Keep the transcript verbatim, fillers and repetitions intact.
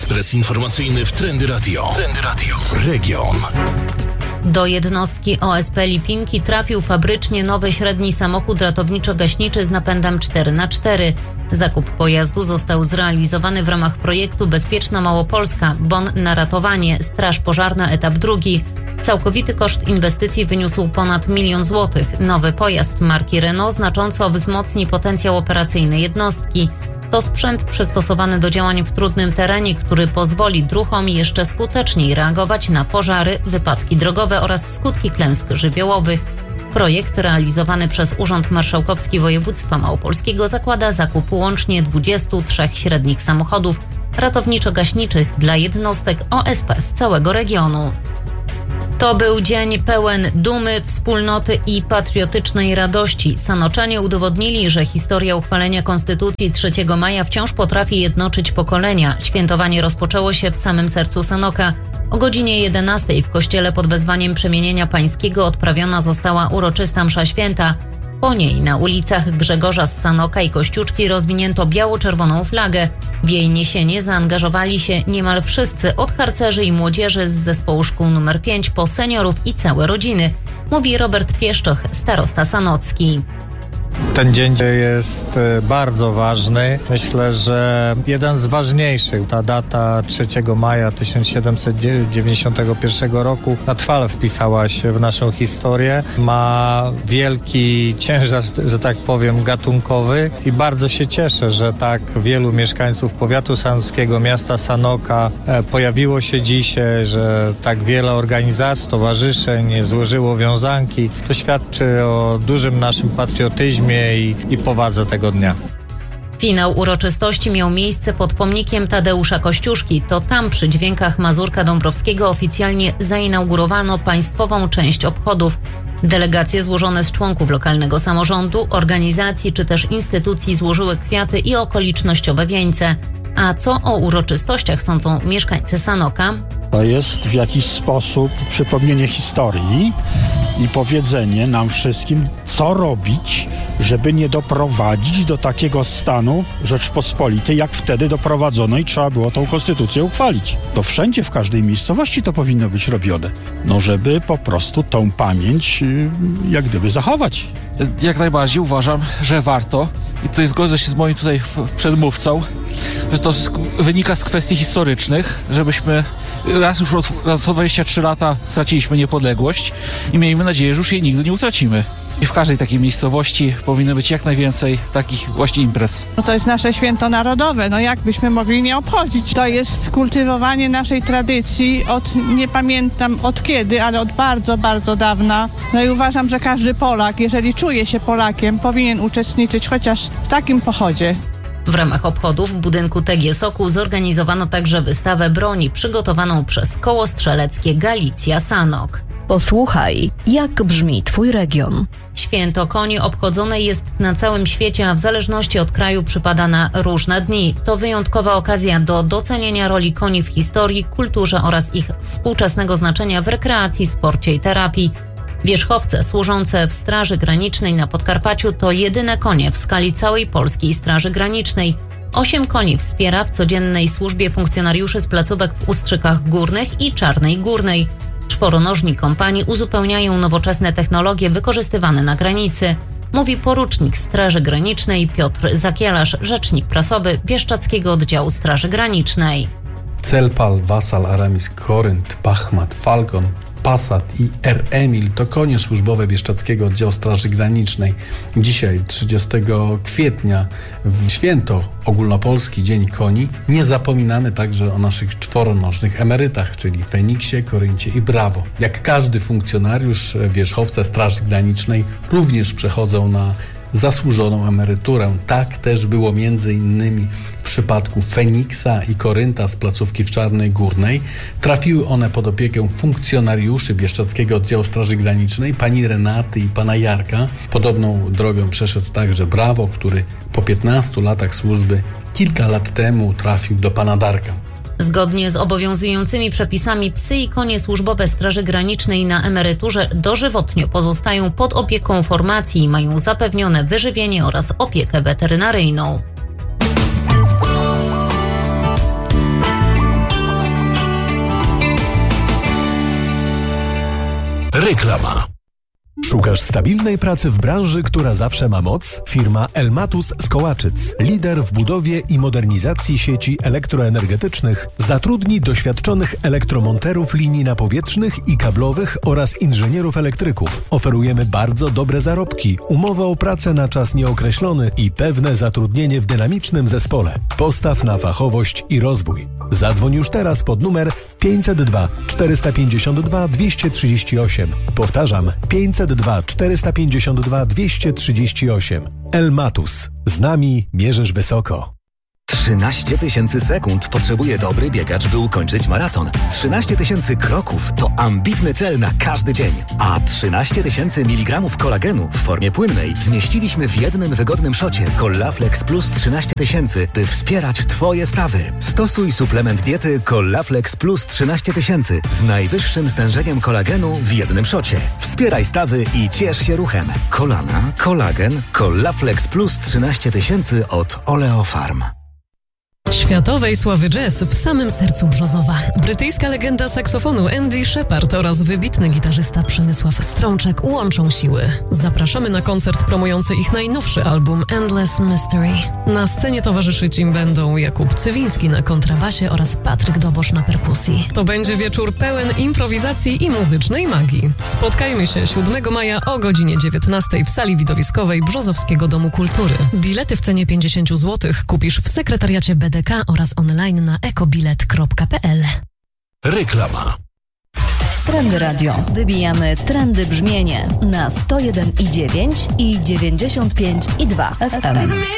Ekspres informacyjny w Trendy Radio. Trendy Radio. Region. Do jednostki O S P Lipinki trafił fabrycznie nowy średni samochód ratowniczo-gaśniczy z napędem cztery na cztery. Zakup pojazdu został zrealizowany w ramach projektu Bezpieczna Małopolska, bon na ratowanie, Straż Pożarna etap drugi. Całkowity koszt inwestycji wyniósł ponad milion złotych. Nowy pojazd marki Renault znacząco wzmocni potencjał operacyjny jednostki. To sprzęt przystosowany do działań w trudnym terenie, który pozwoli druhom jeszcze skuteczniej reagować na pożary, wypadki drogowe oraz skutki klęsk żywiołowych. Projekt realizowany przez Urząd Marszałkowski Województwa Małopolskiego zakłada zakup łącznie dwudziestu trzech średnich samochodów ratowniczo-gaśniczych dla jednostek O S P z całego regionu. To był dzień pełen dumy, wspólnoty i patriotycznej radości. Sanoczanie udowodnili, że historia uchwalenia Konstytucji trzeciego maja wciąż potrafi jednoczyć pokolenia. Świętowanie rozpoczęło się w samym sercu Sanoka. O godzinie jedenastej w kościele pod wezwaniem Przemienienia Pańskiego odprawiona została uroczysta msza święta. Po niej na ulicach Grzegorza z Sanoka i Kościuszki rozwinięto biało-czerwoną flagę. W jej niesienie zaangażowali się niemal wszyscy, od harcerzy i młodzieży z zespołu szkół numer pięć po seniorów i całe rodziny, mówi Robert Pieszczoch, starosta sanocki. Ten dzień jest bardzo ważny. Myślę, że jeden z ważniejszych. Ta data trzeciego maja tysiąc siedemset dziewięćdziesiątego pierwszego roku na trwale wpisała się w naszą historię. Ma wielki ciężar, że tak powiem, gatunkowy i bardzo się cieszę, że tak wielu mieszkańców powiatu sanockiego, miasta Sanoka pojawiło się dzisiaj, że tak wiele organizacji, stowarzyszeń złożyło wiązanki. To świadczy o dużym naszym patriotyzmie I, i powadze tego dnia. Finał uroczystości miał miejsce pod pomnikiem Tadeusza Kościuszki. To tam przy dźwiękach Mazurka Dąbrowskiego oficjalnie zainaugurowano państwową część obchodów. Delegacje złożone z członków lokalnego samorządu, organizacji czy też instytucji złożyły kwiaty i okolicznościowe wieńce. A co o uroczystościach sądzą mieszkańcy Sanoka? To jest w jakiś sposób przypomnienie historii i powiedzenie nam wszystkim, co robić, żeby nie doprowadzić do takiego stanu Rzeczpospolitej, jak wtedy doprowadzono i trzeba było tą konstytucję uchwalić. To wszędzie, w każdej miejscowości to powinno być robione. No, żeby po prostu tą pamięć jak gdyby zachować. Jak najbardziej uważam, że warto i tutaj zgodzę się z moim tutaj przedmówcą, że to wynika z kwestii historycznych, żebyśmy raz już od raz dwadzieścia trzy lata straciliśmy niepodległość i miejmy nadzieję, że już jej nigdy nie utracimy. I w każdej takiej miejscowości powinno być jak najwięcej takich właśnie imprez. No to jest nasze święto narodowe, no jak byśmy mogli nie obchodzić? To jest kultywowanie naszej tradycji od, nie pamiętam od kiedy, ale od bardzo, bardzo dawna. No i uważam, że każdy Polak, jeżeli czuje się Polakiem, powinien uczestniczyć chociaż w takim pochodzie. W ramach obchodów w budynku T G Sokół zorganizowano także wystawę broni przygotowaną przez koło strzeleckie Galicja Sanok. Posłuchaj, jak brzmi Twój region. Święto koni obchodzone jest na całym świecie, a w zależności od kraju przypada na różne dni. To wyjątkowa okazja do docenienia roli koni w historii, kulturze oraz ich współczesnego znaczenia w rekreacji, sporcie i terapii. Wierzchowce służące w Straży Granicznej na Podkarpaciu to jedyne konie w skali całej Polskiej Straży Granicznej. Osiem koni wspiera w codziennej służbie funkcjonariuszy z placówek w Ustrzykach Górnych i Czarnej Górnej. Czworonożni kompanii uzupełniają nowoczesne technologie wykorzystywane na granicy, mówi porucznik Straży Granicznej Piotr Zakielarz, rzecznik prasowy Bieszczadzkiego Oddziału Straży Granicznej. Celpal, Wasal, Aramis, Korynt, Bachmat, Falcon, Passat i R. Emil to konie służbowe Bieszczadzkiego Oddziału Straży Granicznej. Dzisiaj, trzydziestego kwietnia, w święto ogólnopolski Dzień Koni, nie zapominamy także o naszych czworonożnych emerytach, czyli Feniksie, Koryncie i Brawo. Jak każdy funkcjonariusz, wierzchowce Straży Granicznej również przechodzą na zasłużoną emeryturę. Tak też było między innymi w przypadku Feniksa i Korynta z placówki w Czarnej Górnej. Trafiły one pod opiekę funkcjonariuszy Bieszczadzkiego Oddziału Straży Granicznej, pani Renaty i pana Jarka. Podobną drogę przeszedł także Brawo, który po piętnastu latach służby kilka lat temu trafił do pana Darka. Zgodnie z obowiązującymi przepisami psy i konie służbowe Straży Granicznej na emeryturze dożywotnio pozostają pod opieką formacji i mają zapewnione wyżywienie oraz opiekę weterynaryjną. Reklama. Szukasz stabilnej pracy w branży, która zawsze ma moc? Firma Elmatus z Kołaczyc, lider w budowie i modernizacji sieci elektroenergetycznych, zatrudni doświadczonych elektromonterów linii napowietrznych i kablowych oraz inżynierów elektryków. Oferujemy bardzo dobre zarobki, umowę o pracę na czas nieokreślony i pewne zatrudnienie w dynamicznym zespole. Postaw na fachowość i rozwój. Zadzwoń już teraz pod numer pięćset dwa czterysta pięćdziesiąt dwa dwieście trzydzieści osiem. Powtarzam, pięćset dwa czterysta pięćdziesiąt dwa dwieście trzydzieści osiem. Elmatus. Z nami mierzysz wysoko. trzynaście tysięcy sekund potrzebuje dobry biegacz, by ukończyć maraton. trzynaście tysięcy kroków to ambitny cel na każdy dzień. A trzynaście tysięcy miligramów kolagenu w formie płynnej zmieściliśmy w jednym wygodnym szocie Collaflex Plus trzynaście tysięcy, by wspierać Twoje stawy. Stosuj suplement diety Collaflex Plus trzynaście tysięcy z najwyższym stężeniem kolagenu w jednym szocie. Wspieraj stawy i ciesz się ruchem. Kolana, kolagen, Collaflex Plus trzynaście tysięcy od Oleofarm. Światowej sławy jazz w samym sercu Brzozowa. Brytyjska legenda saksofonu Andy Shepard oraz wybitny gitarzysta Przemysław Strączek łączą siły. Zapraszamy na koncert promujący ich najnowszy album Endless Mystery. Na scenie towarzyszyć im będą Jakub Cywiński na kontrabasie oraz Patryk Dobosz na perkusji. To będzie wieczór pełen improwizacji i muzycznej magii. Spotkajmy się siódmego maja o godzinie dziewiętnastej w sali widowiskowej Brzozowskiego Domu Kultury. Bilety w cenie pięćdziesiąt złotych kupisz w sekretariacie B D K oraz online na ekobilet kropka p l. Reklama. Trendy Radio. Wybijamy trendy brzmienie na sto jeden i dziewięć i dziewięćdziesiąt pięć i dwa F M.